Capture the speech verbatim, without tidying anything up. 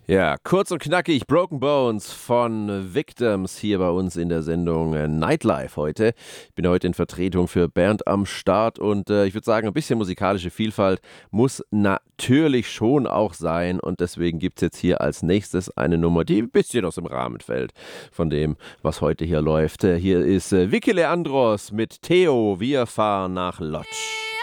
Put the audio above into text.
Ja, kurz und knackig, Broken Bones von Victims hier bei uns in der Sendung äh, Nightlife heute. Ich bin heute in Vertretung für Bernd am Start und äh, ich würde sagen, ein bisschen musikalische Vielfalt muss natürlich schon auch sein und deswegen gibt es jetzt hier als nächstes eine Nummer, die ein bisschen aus dem Rahmen fällt von dem, was heute hier läuft. Äh, hier ist äh, Vicky Leandros mit Theo, wir fahren nach Lodz.